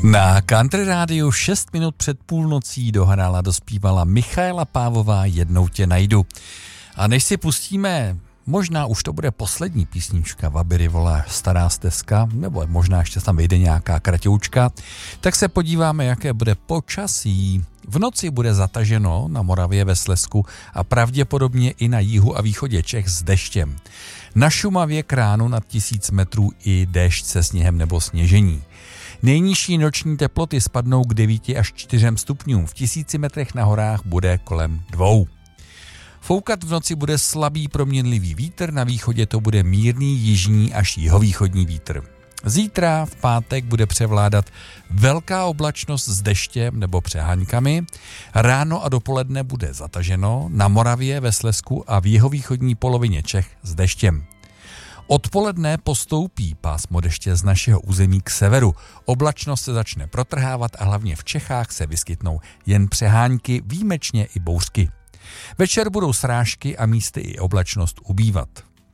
Na Country Rádiu 6 minut před půlnocí dohrála, dospívala Michaela Pávová Jednou tě najdu. A než si pustíme, možná už to bude poslední písnička Vabiry volá Stará stezka, nebo možná ještě tam vyjde nějaká kratoučka, tak se podíváme, jaké bude počasí. V noci bude zataženo na Moravě, ve Slezsku a pravděpodobně i na jihu a východě Čech s deštěm. Na Šumavě k ránu nad 1000 metrů i déšť se sněhem nebo sněžení. Nejnižší noční teploty spadnou k 9 až 4 stupňům, v 1000 metrech na horách bude kolem 2. Foukat v noci bude slabý proměnlivý vítr, na východě to bude mírný jižní až jihovýchodní vítr. Zítra v pátek bude převládat velká oblačnost s deštěm nebo přeháňkami, ráno a dopoledne bude zataženo, na Moravě, ve Slezsku a v jihovýchodní polovině Čech s deštěm. Odpoledne postoupí pásmo deště z našeho území k severu. Oblačnost se začne protrhávat a hlavně v Čechách se vyskytnou jen přehánky, výjimečně i bouřky. Večer budou srážky a místy i oblačnost ubývat.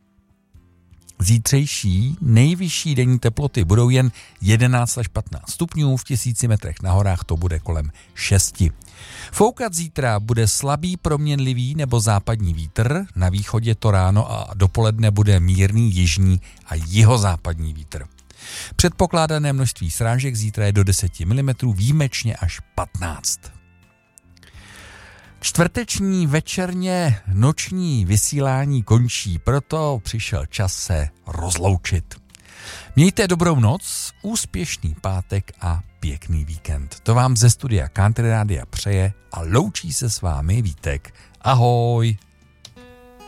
Zítřejší nejvyšší denní teploty budou jen 11 až 15 stupňů, v 1000 metrech na horách to bude kolem 6. Foukat zítra bude slabý proměnlivý nebo západní vítr, na východě to ráno a dopoledne bude mírný jižní a jihozápadní vítr. Předpokládané množství srážek zítra je do 10 mm, výjimečně až 15. Čtvrteční večerně noční vysílání končí, proto přišel čas se rozloučit. Mějte dobrou noc, úspěšný pátek a pěkný víkend. To vám ze studia Country Rádia přeje a loučí se s vámi Vítek. Ahoj!